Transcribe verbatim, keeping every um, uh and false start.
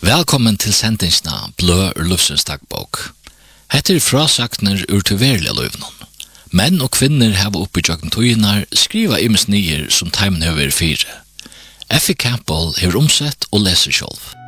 Velkommen til sendingsna Blø ur Lufsens dagbok. Hette er frasakner ur til verlige løyvnån. Menn og kvinner hava oppi jøkken tøynar skriva imes nyer som teimen hever fire. Effie Campbell hever omsett og leser sjálv.